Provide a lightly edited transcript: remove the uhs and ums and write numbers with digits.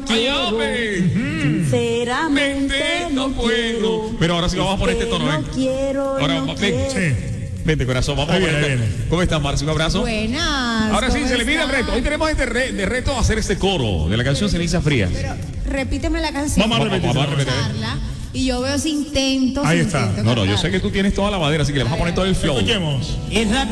quiero. Sinceramente no puedo. Pero ahora sí vamos a poner este tono, No quiero, ahora, no ven. quiero. Vente, corazón, vamos a poner. ¿Cómo estás, Marcia? Un abrazo. Buenas. Ahora sí, ¿cómo se le mira el estás? reto. Hoy tenemos de reto hacer este coro de la canción Cenizas Frías. Pero repíteme la canción. Vamos a repetir. Y yo veo si intento. Ahí está. No, yo sé que tú tienes toda la madera, así que le vas a poner todo el flow. Escuchemos.